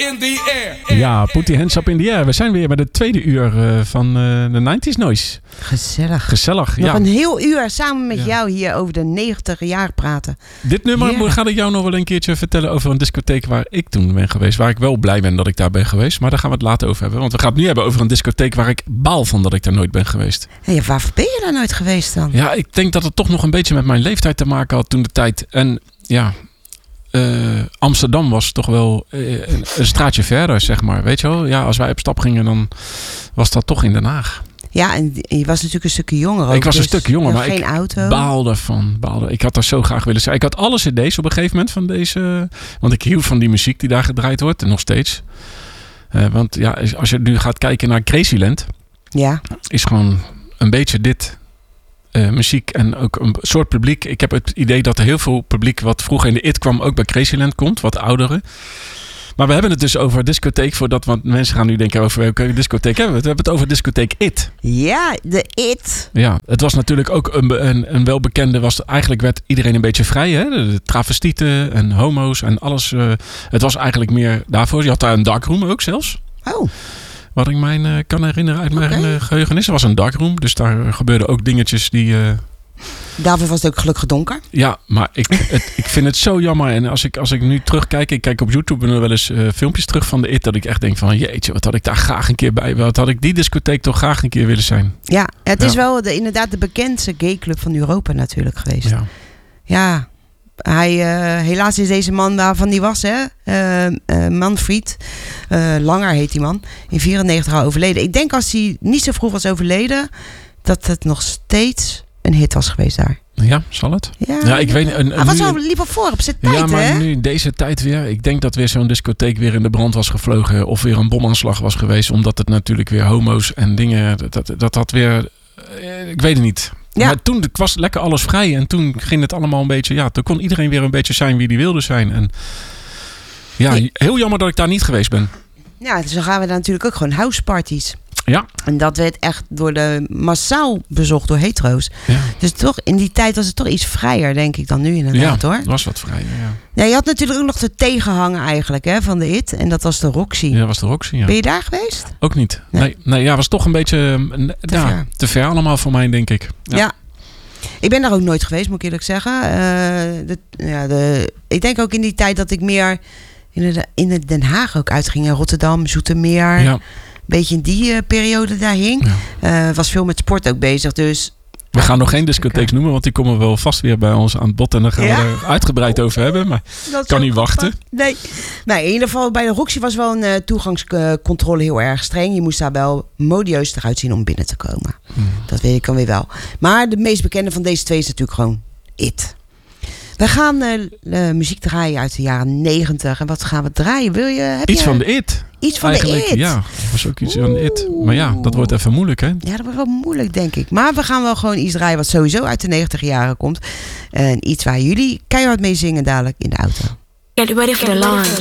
in the air. Ja, put the hands up in the air. We zijn weer bij de tweede uur van de 90s Noise. Gezellig, Nog ja. een heel uur samen met jou hier over de 90 jaar praten. Dit nummer ga ik jou nog wel een keertje vertellen over een discotheek waar ik toen ben geweest. Waar ik wel blij ben dat ik daar ben geweest. Maar daar gaan we het later over hebben. Want we gaan het nu hebben over een discotheek waar ik baal van dat ik daar nooit ben geweest. Hey, waarvoor ben je daar nooit geweest dan? Ja, ik denk dat het toch nog een beetje met mijn leeftijd te maken had toen de tijd. En ja... Amsterdam was toch wel een straatje verder, zeg maar. Weet je wel? Ja, als wij op stap gingen, dan was dat toch in Den Haag. Ja, en je was natuurlijk een stukje jonger ook. Ik was een stukje jonger, maar geen auto. Baalde. Ik had daar zo graag willen zijn. Ik had alle cd's op een gegeven moment van deze... Want ik hield van die muziek die daar gedraaid wordt. En nog steeds. Want ja, als je nu gaat kijken naar Crazyland... Ja. Is gewoon een beetje dit... muziek en ook een soort publiek. Ik heb het idee dat er heel veel publiek wat vroeger in de IT kwam ook bij Crazyland komt, wat ouderen. Maar we hebben het dus over discotheek voordat, want mensen gaan nu denken over welke discotheek hebben we het. We hebben het over discotheek IT. Ja, de IT. Ja, het was natuurlijk ook een welbekende, eigenlijk werd iedereen een beetje vrij. Hè? De travestieten en homo's en alles. Het was eigenlijk meer daarvoor. Je had daar een darkroom ook zelfs. Oh. Wat ik mij kan herinneren uit mijn geheugenis. Er was een darkroom. Dus daar gebeurden ook dingetjes die... Daarvoor was het ook gelukkig donker. Ja, maar ik vind het zo jammer. En als ik nu terugkijk... Ik kijk op YouTube wel eens filmpjes terug van de IT... dat ik echt denk van... Jeetje, wat had ik daar graag een keer bij... Wat had ik die discotheek toch graag een keer willen zijn. Ja, het is wel inderdaad de bekendste gayclub van Europa natuurlijk geweest. Ja. Helaas is deze man waarvan die was, Manfred Langer heet die man, in 94 al overleden. Ik denk als hij niet zo vroeg was overleden, dat het nog steeds een hit was geweest daar. Ja, zal het? Ja, ik weet. Hij was wel liever voor op zijn tijd, ja, maar hè? nu in deze tijd weer. Ik denk dat weer zo'n discotheek weer in de brand was gevlogen of weer een bomaanslag was geweest, omdat het natuurlijk weer homo's en dingen. Dat had weer. Ik weet het niet. Ja. Maar toen was lekker alles vrij. En toen ging het allemaal een beetje... Ja, toen kon iedereen weer een beetje zijn wie die wilde zijn. En ja, heel jammer dat ik daar niet geweest ben. Ja, zo gaan we daar natuurlijk ook gewoon houseparties. Ja. En dat werd echt massaal bezocht door hetero's. Ja. Dus toch, in die tijd was het toch iets vrijer, denk ik, dan nu inderdaad, hoor. Ja, het was wat vrijer, ja. Ja, je had natuurlijk ook nog de tegenhanger eigenlijk, hè, van de IT. En dat was de Roxy. Ja, dat was de Roxy, ja. Ben je daar geweest? Ook niet. Nee, was toch een beetje te ver allemaal voor mij, denk ik. Ja. Ik ben daar ook nooit geweest, moet ik eerlijk zeggen. Ik denk ook in die tijd dat ik meer in Den Haag ook uitging. In Rotterdam, Zoetermeer. Ja. Beetje in die periode daar hing. Ja. Was veel met sport ook bezig, dus... We gaan nog geen discotheeks noemen, want die komen wel vast weer bij ons aan het bod. En dan gaan we er uitgebreid over hebben. Maar ik kan niet wachten. Nee, in ieder geval bij de Roxy was wel een toegangscontrole heel erg streng. Je moest daar wel modieus eruit zien om binnen te komen. Dat weet ik dan weer wel. Maar de meest bekende van deze twee is natuurlijk gewoon IT. We gaan muziek draaien uit de jaren 90. En wat gaan we draaien? Iets van de IT. Iets van de IT. Ja, dat was ook iets van de IT. Maar ja, dat wordt even moeilijk, hè? Ja, dat wordt wel moeilijk, denk ik. Maar we gaan wel gewoon iets draaien wat sowieso uit de 90 jaren komt. En iets waar jullie keihard mee zingen dadelijk in de auto. Get ready for the launch.